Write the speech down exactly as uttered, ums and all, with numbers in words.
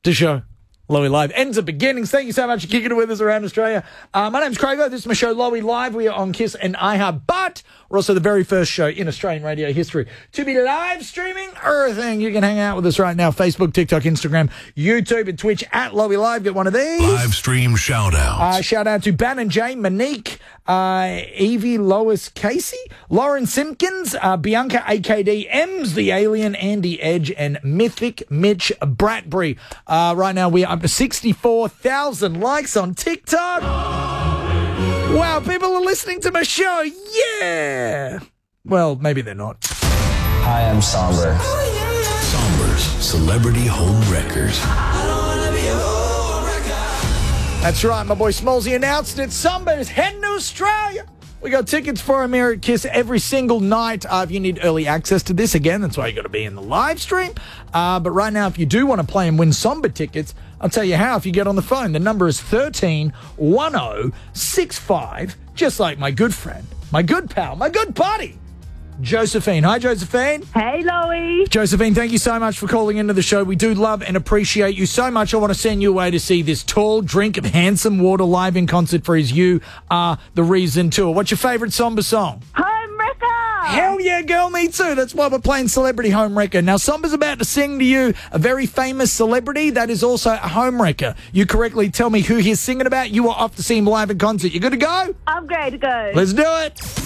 to show. Lowy Live ends at beginnings. Thank you so much for kicking it with us around Australia. Uh, my name's Craigo. This is my show, Lowy Live. We are on Kiss and iHeart, but we're also the very first show in Australian radio history to be live streaming everything. You can hang out with us right now. Facebook, TikTok, Instagram, YouTube, and Twitch at Lowy Live. Get one of these. Live stream shout outs. Uh, shout out to Bannon J, Monique, uh, Evie, Lois Casey, Lauren Simpkins, uh, Bianca A K D, Ems the Alien, Andy Edge, and Mythic Mitch Bradbury. Uh, right now we are up to sixty-four thousand likes on TikTok. Wow, people are listening to my show. Yeah. Well, maybe they're not. Hi, I'm Somber. Somber's Celebrity Home Wreckers. That's right, my boy Smallsy announced it. Somebody's heading to Australia. We got tickets for him here at Kiss every single night. Uh, if you need early access to this, again, that's why you got to be in the live stream. Uh, but right now, if you do want to play and win Somber tickets, I'll tell you how if you get on the phone. The number is thirteen one oh six five, just like my good friend, my good pal, my good buddy, Josephine. Hi, Josephine. Hey, Lowy. Josephine, thank you so much for calling into the show. We do love and appreciate you so much. I want to send you away to see this tall drink of handsome water live in concert for his You Are the Reason tour. What's your favourite Somber song? Home Wrecker. Hell yeah, girl, me too. That's why we're playing Celebrity Home Wrecker. Now, Somber's about to sing to you a very famous celebrity that is also a home wrecker. You correctly tell me who he's singing about. You are off to see him live in concert. You good to go? I'm great to go. Let's do it.